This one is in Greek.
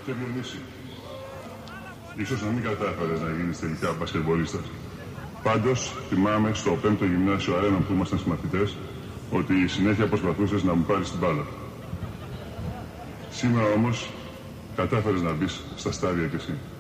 και Διονύση. Ίσως να μην κατάφερες να γίνεις τελικά μπασκετμπολίστας. Πάντως, θυμάμαι στο 5ο γυμνάσιο Αρένα που ήμασταν συμμαθητές, ότι συνέχεια προσπαθούσες να μου πάρεις την μπάλα. Σήμερα όμως, κατάφερες να μπεις στα στάδια κι εσύ.